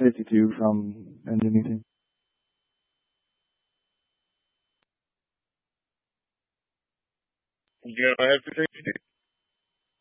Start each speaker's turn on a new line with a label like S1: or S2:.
S1: 52 from Engine Meeting.
S2: Yeah, I have to take it.